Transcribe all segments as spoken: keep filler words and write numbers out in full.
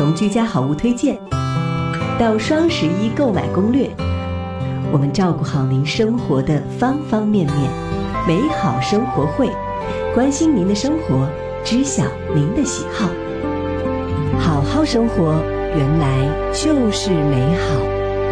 从居家好物推荐到双十一购买攻略，我们照顾好您生活的方方面面。美好生活会，关心您的生活，知晓您的喜好。好好生活，原来就是美好。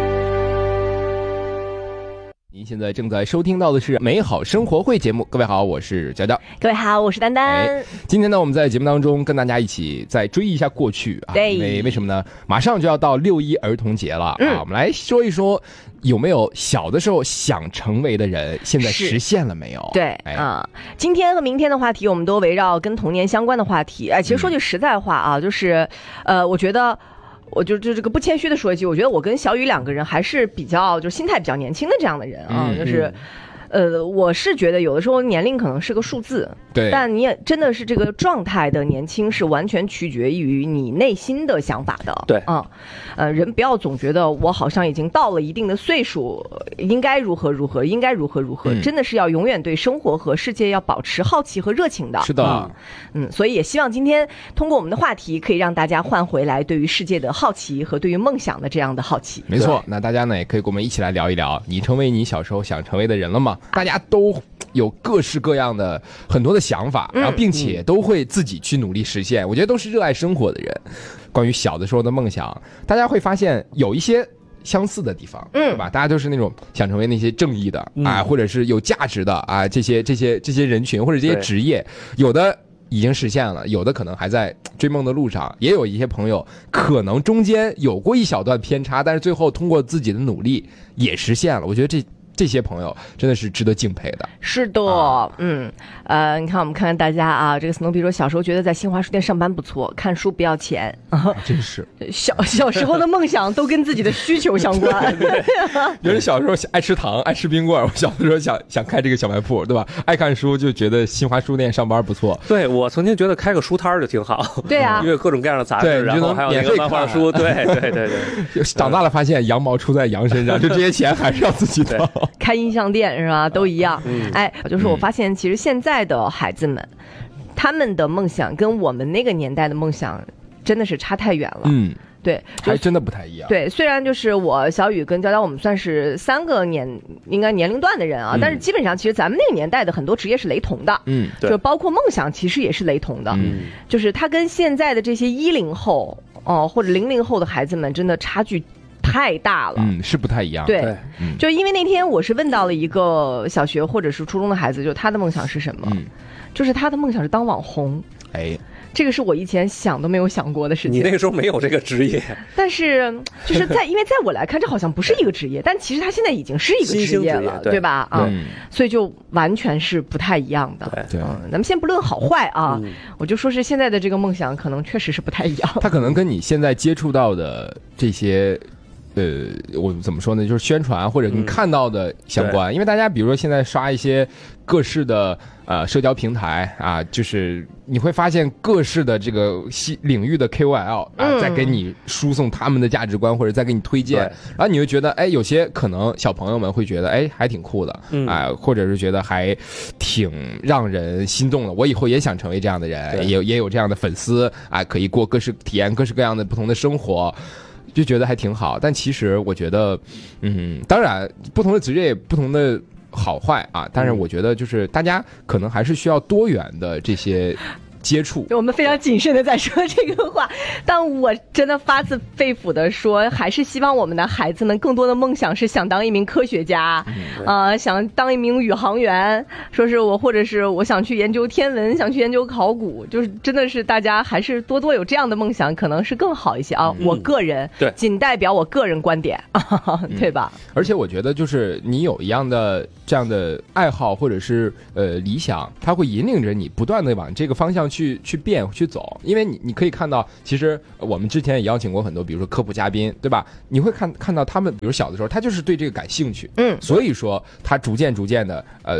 您现在正在收听到的是美好生活会节目。各位好，我是娇娇。 各位好，我是丹丹、哎、 今天呢，我们在节目当中跟大家一起再追忆一下过去啊。 对， 因为为什么呢？马上就要到六一儿童节了、嗯、啊，我们来说一说有没有小的时候想成为的人现在实现了没有。 对、哎、啊，今天和明天的话题我们都围绕跟童年相关的话题。哎，其实说句实在话啊、嗯、就是呃我觉得我就就这个不谦虚的说一句，我觉得我跟小雨两个人还是比较就心态比较年轻的这样的人啊、嗯、就是、嗯、呃我是觉得有的时候年龄可能是个数字， 对， 但你也真的是这个状态的年轻是完全取决于你内心的想法的。 对啊、嗯，呃人不要总觉得我好像已经到了一定的岁数应该如何如何应该如何如何、嗯、真的是要永远对生活和世界要保持好奇和热情的。 是的， 嗯嗯，所以也希望今天通过我们的话题可以让大家换回来对于世界的好奇和对于梦想的这样的好奇。 没错，那大家呢也可以跟我们一起来聊一聊，你成为你小时候想成为的人了吗？大家都有各式各样的很多的想法，然后并且都会自己去努力实现、嗯、我觉得都是热爱生活的人。关于小的时候的梦想，大家会发现有一些相似的地方，嗯，对吧？大家都是那种想成为那些正义的、嗯、啊，或者是有价值的啊，这些这些这些人群或者这些职业，有的已经实现了，有的可能还在追梦的路上，也有一些朋友可能中间有过一小段偏差，但是最后通过自己的努力也实现了。我觉得这这些朋友真的是值得敬佩的。 是的、啊、嗯呃你看我们看看大家啊，这个 Snoopy 说小时候觉得在新华书店上班不错，看书不要钱、啊、 真是小小时候的梦想都跟自己的需求相关。 有人小时候爱吃糖爱吃冰棍，我小的时候想想开这个小卖铺，对吧？爱看书就觉得新华书店上班不错。 对，我曾经觉得开个书摊就挺好。 对啊， 因为各种各样的杂志，然后还有那个漫画书。对对对对， 长大了发现羊毛出在羊身上，就这些钱还是要自己掏。 开音像店是吧，都一样、嗯、哎，就是我发现其实现在的孩子们、嗯、他们的梦想跟我们那个年代的梦想真的是差太远了。 嗯， 对， 还真的不太一样。 对，虽然就是我小雨跟娇娇我们算是三个年应该年龄段的人啊、嗯、但是基本上其实咱们那个年代的很多职业是雷同的。 嗯， 就包括梦想其实也是雷同的。嗯，就是他跟现在的这些一零后哦、呃、或者零零后的孩子们真的差距太大了。 嗯，是不太一样。 对，对嗯、就因为那天我是问到了一个小学或者是初中的孩子，就他的梦想是什么、嗯、就是他的梦想是当网红。 哎， 这个是我以前想都没有想过的事情。 你那个时候没有这个职业， 但是就是在因为在我来看这好像不是一个职业，但其实他现在已经是一个职业了， 对, 对吧？啊、嗯，所以就完全是不太一样的。 对， 嗯，咱们先不论好坏啊、嗯，我就说是现在的这个梦想可能确实是不太一样。 他可能跟你现在接触到的这些呃，我怎么说呢？就是宣传或者你看到的相关、嗯，因为大家比如说现在刷一些各式的呃社交平台啊，就是你会发现各式的这个领域的 K O L 啊、嗯，在给你输送他们的价值观，或者在给你推荐，然后你会觉得，哎，有些可能小朋友们会觉得，哎，还挺酷的，嗯、啊，或者是觉得还挺让人心动的。我以后也想成为这样的人，也有也有这样的粉丝啊，可以过各式体验各式各样的不同的生活。就觉得还挺好，但其实我觉得，嗯，当然不同的职业不同的好坏啊，但是我觉得就是大家可能还是需要多元的这些接触。 我们非常谨慎的在说这个话，但我真的发自肺腑的说，还是希望我们的孩子们更多的梦想是想当一名科学家，啊、嗯呃，想当一名宇航员，说是我，或者是我想去研究天文，想去研究考古，就是真的是大家还是多多有这样的梦想，可能是更好一些啊。嗯、我个人对，仅代表我个人观点，啊、对吧、 嗯？而且我觉得就是你有一样的这样的爱好或者是呃理想，它会引领着你不断的往这个方向去去变去走，因为你你可以看到，其实我们之前也邀请过很多，比如说科普嘉宾，对吧？你会看看到他们，比如小的时候，他就是对这个感兴趣，嗯，所以说他逐渐逐渐的呃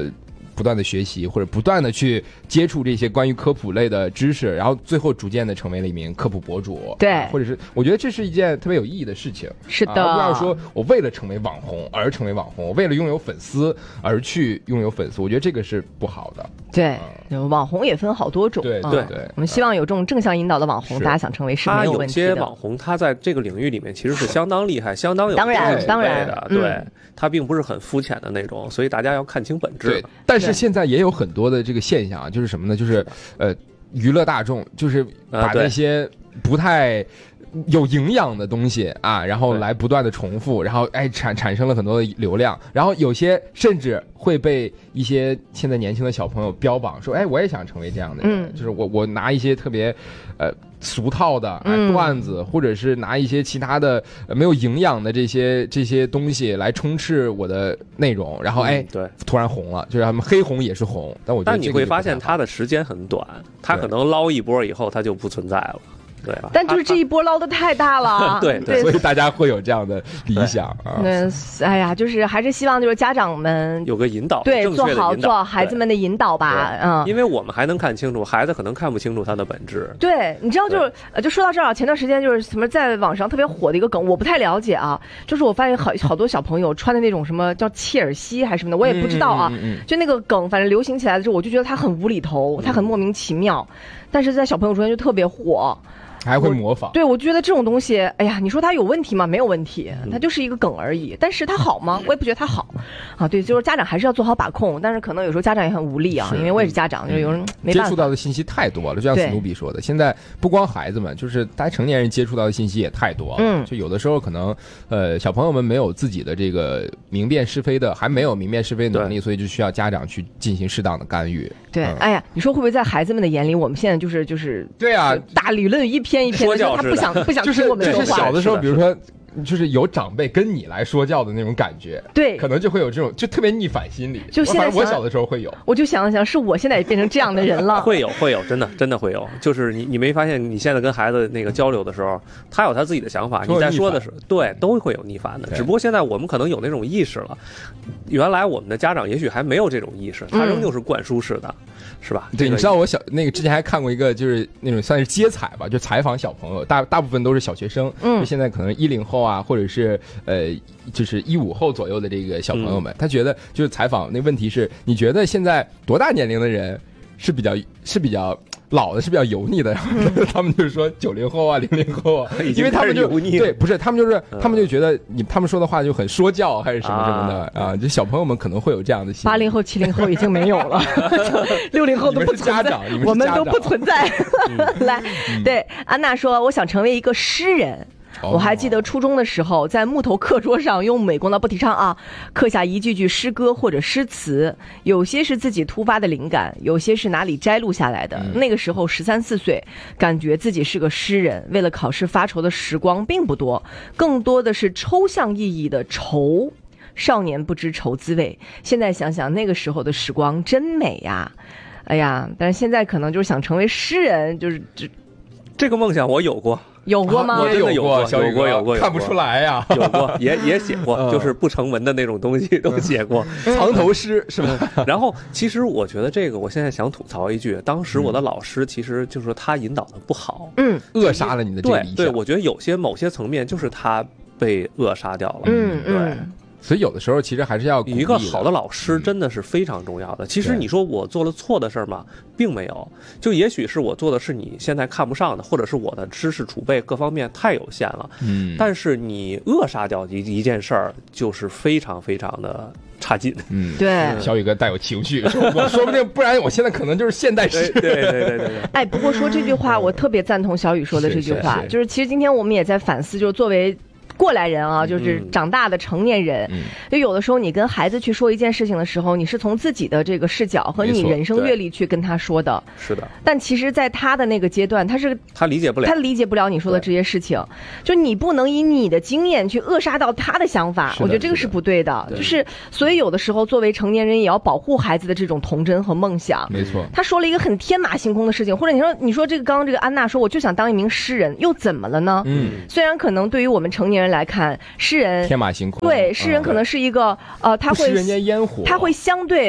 不断的学习，或者不断的去接触这些关于科普类的知识，然后最后逐渐的成为了一名科普博主。 对， 啊、或者是我觉得这是一件特别有意义的事情。 是的， 啊、不要说我为了成为网红而成为网红，我为了拥有粉丝而去拥有粉丝，我觉得这个是不好的。 对，嗯、网红也分好多种。 对对对、嗯， 我们希望有这种正向引导的网红，大家想成为是没有问题的。 有些网红他在这个领域里面其实是相当厉害，相当有当然当然的，对、嗯，他并不是很肤浅的那种，所以大家要看清本质。 对，但是现在也有很多的这个现象，就是什么呢？就是呃，娱乐大众就是把那些不太有营养的东西啊，然后来不断的重复，然后哎产产生了很多的流量，然后有些甚至会被一些现在年轻的小朋友标榜说，哎，我也想成为这样的人，嗯、就是我我拿一些特别呃俗套的、呃、段子，嗯、或者是拿一些其他的、呃、没有营养的这些这些东西来充斥我的内容，然后哎、嗯、 对， 突然红了，就是他们黑红也是红，但我觉得但你会发现它的时间很短，它可能捞一波以后它就不存在了。对吧？ 但就是这一波捞的太大了， 对对, 对，所以大家会有这样的理想啊。 那哎呀，就是还是希望就是家长们有个引导， 对， 正确的引导做好做好孩子们的引导吧，嗯， 因为我们还能看清楚，孩子可能看不清楚它的本质。 对，你知道就是呃，就说到这儿，前段时间就是什么在网上特别火的一个梗，我不太了解啊，就是我发现好好多小朋友穿的那种什么叫切尔西还是什么的，我也不知道啊，嗯嗯嗯就那个梗，反正流行起来的时候，我就觉得它很无厘头，它很莫名其妙，嗯、但是在小朋友中间就特别火。 还会模仿， 我对我觉得这种东西，哎呀，你说它有问题吗？没有问题，它就是一个梗而已。但是它好吗？我也不觉得它好，啊，对，就是家长还是要做好把控。但是可能有时候家长也很无力啊，因为我也是家长，就有人没办法。 接触到的信息太多了，就像史努比说的，现在不光孩子们，就是大家成年人接触到的信息也太多了。嗯，就有的时候可能，呃，小朋友们没有自己的这个明辨是非的，还没有明辨是非的能力，所以就需要家长去进行适当的干预。 对，嗯、哎呀，你说会不会在孩子们的眼里，我们现在就是就是对啊， 大理论一篇一篇的，他不想不想听我们说话。 就是小的时候，比如说。就是有长辈跟你来说教的那种感觉， 对， 可能就会有这种就特别逆反心理。 就现在我小的时候会有， 我就想了想，是我现在也变成这样的人了。 会有会有，真的真的会有。就是你你没发现你现在跟孩子那个交流的时候，他有他自己的想法，你在说的时候，对，都会有逆反的。只不过现在我们可能有那种意识了，原来我们的家长也许还没有这种意识，他仍旧是灌输式的。嗯是吧？ 对，你知道我小那个之前还看过一个，就是那种算是接采吧，就采访小朋友，大大部分都是小学生，嗯，就现在可能一零后啊，或者是呃，就是一五后左右的这个小朋友们，嗯、他觉得就是采访那问题是，你觉得现在多大年龄的人是比较是比较老的，是比较油腻的？然后他们就是说九零后啊，零零后啊，因为他们就对，不是他们就是他们就觉得你他们说的话就很说教还是什么什么的 啊, 啊，就小朋友们可能会有这样的心理。 八零后、七零后已经没有了，六零后都不存在，我们都不存在。来，对安娜说，我想成为一个诗人。我还记得初中的时候，在木头课桌上用美工的不提倡啊，刻下一句句诗歌或者诗词，有些是自己突发的灵感，有些是哪里摘录下来的。嗯、那个时候十三四岁，感觉自己是个诗人，为了考试发愁的时光并不多，更多的是抽象意义的愁。少年不知愁滋味，现在想想那个时候的时光真美呀！哎呀，但是现在可能就是想成为诗人，就是这这个梦想我有过。 有过吗？ 我真的有过， 有过，有过， 看不出来呀。 有过，也也写过，就是不成文的那种东西都写过， 藏头诗是吧？ 然后，其实我觉得这个，我现在想吐槽一句，当时我的老师其实就是说他引导的不好， 嗯， 扼杀了你的这个理想。 对，对，我觉得有些某些层面就是他被扼杀掉了， 嗯， 对。 嗯所以有的时候其实还是要一个好的老师真的是非常重要的。其实你说我做了错的事儿吗？并没有，就也许是我做的是你现在看不上的，或者是我的知识储备各方面太有限了。嗯，但是你扼杀掉一一件事儿，就是非常非常的差劲。 嗯， 对， 小宇哥带有情绪，我说不定不然我现在可能就是现代诗。 对对对对对。 哎，不过说这句话，我特别赞同小宇说的这句话，是是是就是其实今天我们也在反思，就是作为过来人啊，就是长大的成年人，嗯、就有的时候你跟孩子去说一件事情的时候，你是从自己的这个视角和你人生阅历去跟他说的。 是的。 但其实，在他的那个阶段，他是他理解不了， 他理解不了你说的这些事情。就你不能以你的经验去扼杀到他的想法，我觉得这个是不对的。是就是所以有的时候，作为成年人也要保护孩子的这种童真和梦想。 没错。 他说了一个很天马行空的事情，或者你说你说这个刚刚这个安娜说，我就想当一名诗人，又怎么了呢？嗯。虽然可能对于我们成年人来看，诗人天马行空， 对，诗人可能是一个、嗯、呃，他会不食人间烟火， 他会相对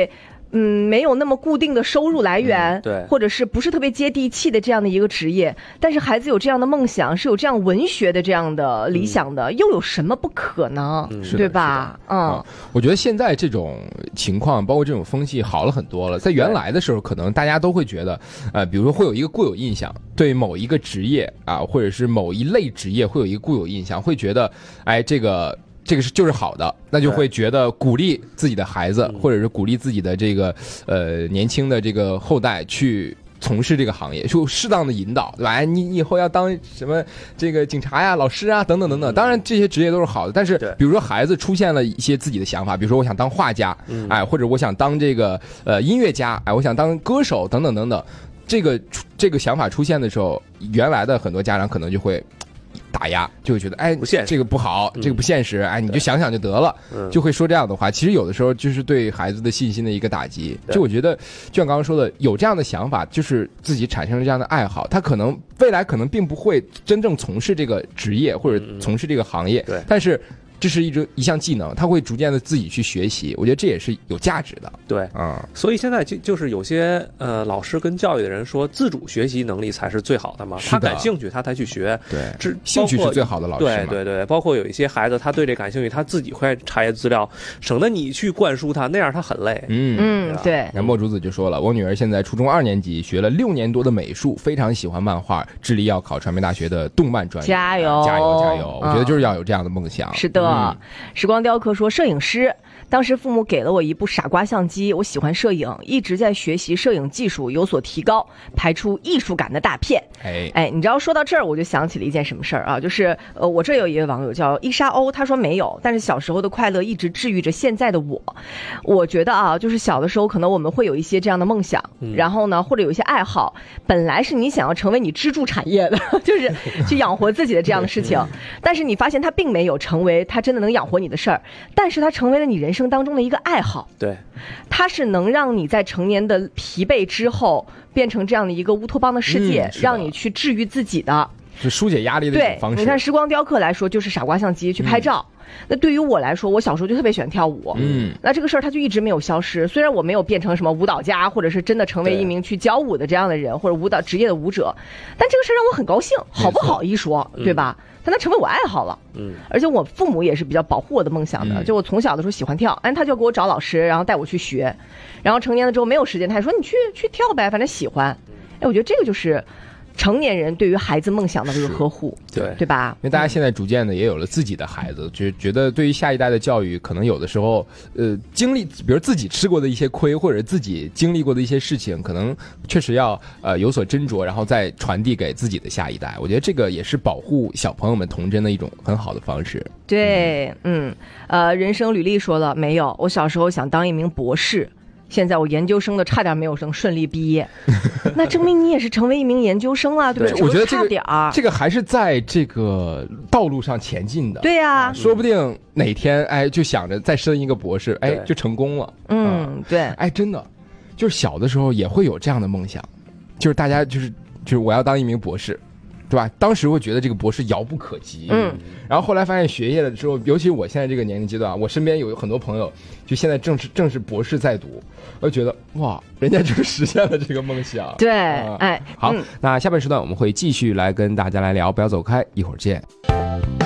嗯，没有那么固定的收入来源， 嗯、对， 或者是不是特别接地气的这样的一个职业，但是孩子有这样的梦想，是有这样文学的这样的理想的，嗯、又有什么不可呢？ 嗯、 对吧？嗯、 啊，我觉得现在这种情况，包括这种风气好了很多了。在原来的时候，可能大家都会觉得，呃，比如说会有一个固有印象，对某一个职业啊，或者是某一类职业会有一个固有印象，会觉得，哎，这个。这个是就是好的，那就会觉得鼓励自己的孩子，或者是鼓励自己的这个呃年轻的这个后代去从事这个行业，就适当的引导，对吧？哎，你以后要当什么这个警察呀、老师啊等等等等。当然这些职业都是好的，但是比如说孩子出现了一些自己的想法，比如说我想当画家，哎，或者我想当这个呃音乐家，哎，我想当歌手等等等等。这个这个想法出现的时候，原来的很多家长可能就会打压，就会觉得哎， 不现实， 这个不好，这个不现实，哎，你就想想就得了，就会说这样的话。其实有的时候就是对孩子的信心的一个打击。就我觉得，就像刚刚说的，有这样的想法，就是自己产生了这样的爱好，他可能未来可能并不会真正从事这个职业或者从事这个行业， 对， 但是这是一种一项技能，他会逐渐的自己去学习，我觉得这也是有价值的。 对， 嗯， 所以现在就就是有些呃老师跟教育的人说，自主学习能力才是最好的嘛，他感兴趣他才去学， 对，兴趣是最好的老师嘛。 对对对，包括有一些孩子他对这感兴趣，他自己会查阅资料，省得你去灌输他，那样他很累。 嗯嗯，对。 然后墨竹子就说了，我女儿现在初中二年级，学了六年多的美术，非常喜欢漫画，致力要考传媒大学的动漫专业。 加油加油加油！我觉得就是要有这样的梦想。 是的。嗯，时光雕刻说，摄影师，当时父母给了我一部傻瓜相机，我喜欢摄影，一直在学习摄影技术，有所提高，拍出艺术感的大片。 哎哎，你知道说到这儿，我就想起了一件什么事儿啊，就是呃，我这有一位网友叫伊莎欧，他说没有，但是小时候的快乐一直治愈着现在的我。我觉得啊，就是小的时候可能我们会有一些这样的梦想，嗯、然后呢，或者有一些爱好，本来是你想要成为你支柱产业的，就是去养活自己的这样的事情，但是你发现它并没有成为它真的能养活你的事儿，但是它成为了你人生当中的一个爱好。 对， 它是能让你在成年的疲惫之后变成这样的一个乌托邦的世界，嗯、让你去治愈自己的， 是疏解压力的一种方式。 对，你看时光雕刻来说，就是傻瓜相机去拍照。嗯，那对于我来说，我小时候就特别喜欢跳舞，嗯，那这个事儿它就一直没有消失。虽然我没有变成什么舞蹈家，或者是真的成为一名去教舞的这样的人，或者舞蹈职业的舞者，但这个事儿让我很高兴，好不好一说，对吧？但它成为我爱好了，嗯，而且我父母也是比较保护我的梦想的，嗯、就我从小的时候喜欢跳，哎，他就给我找老师，然后带我去学，然后成年了之后没有时间，他还说你去去跳呗，反正喜欢，哎，我觉得这个就是成年人对于孩子梦想的这个呵护， 对对吧？ 因为大家现在逐渐的也有了自己的孩子，就觉得对于下一代的教育，可能有的时候，呃，经历，比如自己吃过的一些亏，或者自己经历过的一些事情，可能确实要呃有所斟酌，然后再传递给自己的下一代。我觉得这个也是保护小朋友们童真的一种很好的方式。 对，嗯，呃，人生履历说了没有？我小时候想当一名博士。现在我研究生的差点没有能顺利毕业，那证明你也是成为一名研究生啊，对不对？ 我觉得差点儿， 这个还是在这个道路上前进的。 对呀、啊， 说不定哪天哎就想着再升一个博士，哎就成功了。 嗯，嗯对， 哎真的，就是小的时候也会有这样的梦想，就是大家就是就是我要当一名博士。对吧？当时会觉得这个博士遥不可及，嗯，然后后来发现学业了之后，尤其我现在这个年龄阶段，我身边有很多朋友，就现在正是正是博士在读，我就觉得哇，人家就实现了这个梦想。 对，啊、哎， 好、嗯，那下半时段我们会继续来跟大家来聊，不要走开，一会儿见。